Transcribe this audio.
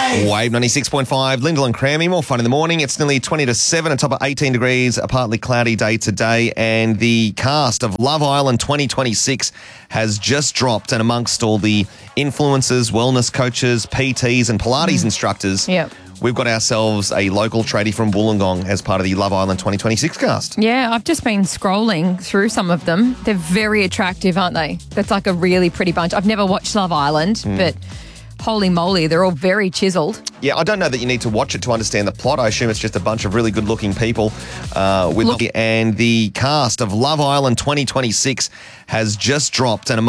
Wave 96.5, Lyndall and Crammy, more fun in the morning. It's nearly 20 to 7, a top of 18 degrees, a partly cloudy day today, and the cast of Love Island 2026 has just dropped, and amongst all the influencers, wellness coaches, PTs and Pilates instructors, we've got ourselves a local tradie from Wollongong as part of the Love Island 2026 cast. Yeah, I've just been scrolling through some of them. They're very attractive, aren't they? That's like a really pretty bunch. I've never watched Love Island, but holy moly, they're all very chiseled. Yeah, I don't know that you need to watch it to understand the plot. I assume it's just a bunch of really good-looking people. And the cast of Love Island 2026 has just dropped, and